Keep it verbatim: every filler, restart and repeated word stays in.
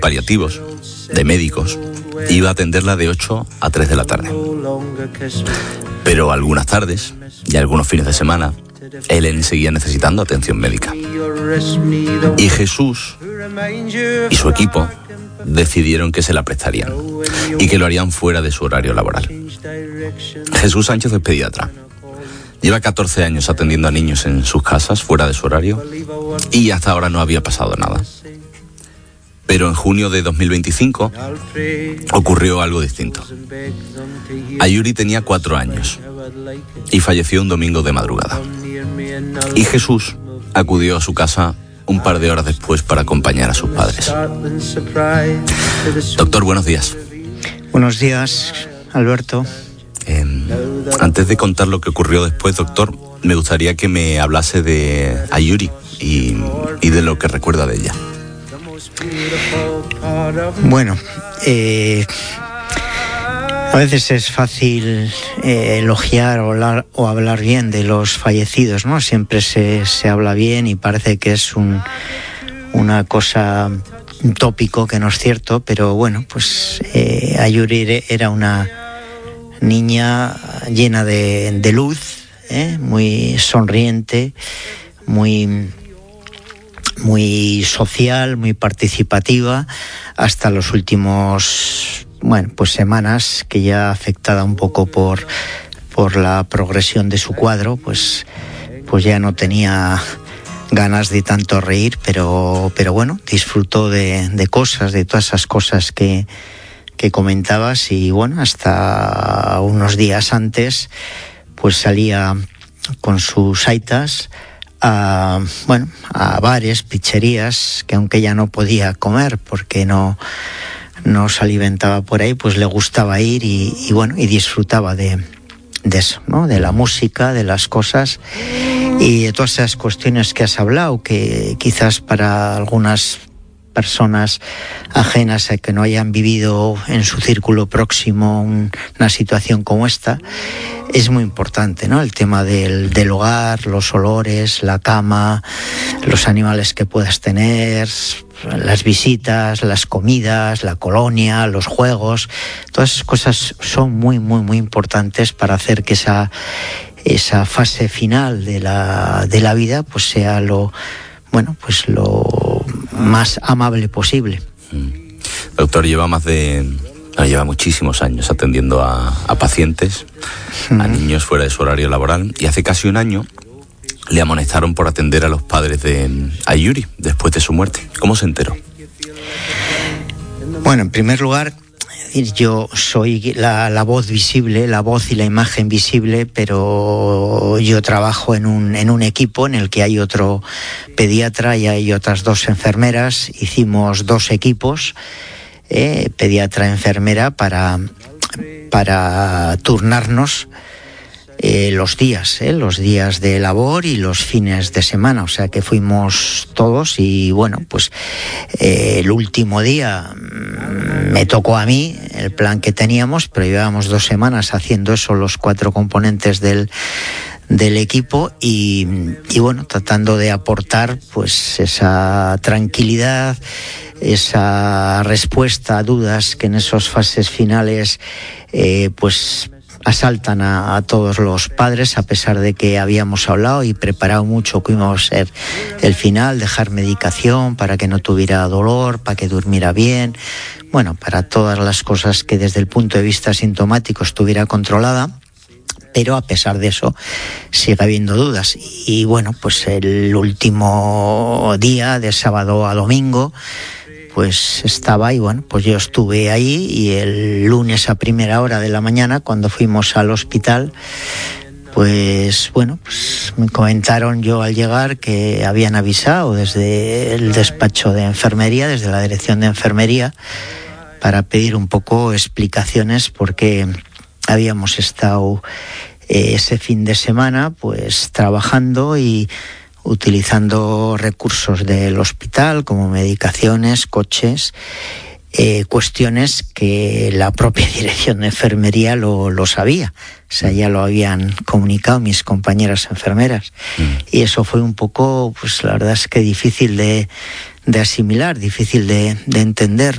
paliativos, de médicos, iba a atenderla de ocho a tres de la tarde. Pero algunas tardes y algunos fines de semana, Helen seguía necesitando atención médica. Y Jesús y su equipo decidieron que se la prestarían y que lo harían fuera de su horario laboral. Jesús Sánchez es pediatra. Lleva catorce años atendiendo a niños en sus casas, fuera de su horario, y hasta ahora no había pasado nada. Pero en junio de dos mil veinticinco ocurrió algo distinto. Ayuri tenía cuatro años y falleció un domingo de madrugada. Y Jesús acudió a su casa un par de horas después para acompañar a sus padres. Doctor, buenos días. Buenos días, Alberto. Eh, antes de contar lo que ocurrió después, doctor, me gustaría que me hablase de Ayuri y, y de lo que recuerda de ella. Bueno, eh, a veces es fácil eh, elogiar o hablar, o hablar bien de los fallecidos, ¿no? Siempre se, se habla bien y parece que es un, una cosa, un tópico que no es cierto, pero bueno, pues eh, Ayuri era una niña llena de, de luz, ¿eh? Muy sonriente, muy, muy social, muy participativa, hasta los últimos, bueno, pues semanas, que ya afectada un poco por, por la progresión de su cuadro, pues, pues ya no tenía ganas de tanto reír, pero, pero bueno, disfrutó de, de cosas, de todas esas cosas que que comentabas, y bueno, hasta unos días antes pues salía con sus aitas a, bueno, a bares, pizzerías, que aunque ella no podía comer porque no, no se alimentaba por ahí, pues le gustaba ir y, y bueno, y disfrutaba de, de eso, ¿no? De la música, de las cosas y de todas esas cuestiones que has hablado, que quizás para algunas personas ajenas a que no hayan vivido en su círculo próximo un, una situación como esta, es muy importante, ¿no? El tema del, del hogar, los olores, la cama, los animales que puedas tener, las visitas, las comidas, la colonia, los juegos, todas esas cosas son muy, muy, muy importantes para hacer que esa, esa fase final de la, de la vida pues sea lo, bueno, pues lo más amable posible. Doctor, lleva más de... No, lleva muchísimos años atendiendo a, a pacientes, a niños fuera de su horario laboral, y hace casi un año le amonestaron por atender a los padres de Ayuri después de su muerte. ¿Cómo se enteró? Bueno, en primer lugar, yo soy la, la voz visible, la voz y la imagen visible, pero yo trabajo en un, en un equipo en el que hay otro pediatra y hay otras dos enfermeras. Hicimos dos equipos, eh, pediatra-enfermera, para, para turnarnos eh, los días, eh, los días de labor y los fines de semana. O sea que fuimos todos y bueno, pues eh, el último día me tocó a mí el plan que teníamos, pero llevábamos dos semanas haciendo eso, los cuatro componentes del, del equipo y, y bueno, tratando de aportar pues esa tranquilidad, esa respuesta a dudas que en esas fases finales eh, pues asaltan a, a todos los padres, a pesar de que habíamos hablado y preparado mucho que íbamos a ser el final, dejar medicación para que no tuviera dolor, para que durmiera bien, bueno, para todas las cosas que desde el punto de vista sintomático estuviera controlada. Pero a pesar de eso sigue habiendo dudas y bueno, pues el último día, de sábado a domingo, pues estaba y bueno, pues yo estuve ahí, y el lunes a primera hora de la mañana, cuando fuimos al hospital, pues bueno, pues me comentaron yo al llegar que habían avisado desde el despacho de enfermería, desde la dirección de enfermería, para pedir un poco explicaciones porque habíamos estado eh, ese fin de semana pues trabajando y utilizando recursos del hospital como medicaciones, coches, eh, cuestiones que la propia dirección de enfermería lo, lo sabía. O sea, ya lo habían comunicado mis compañeras enfermeras. Mm. Y eso fue un poco, pues la verdad es que difícil de, de asimilar, difícil de, de entender.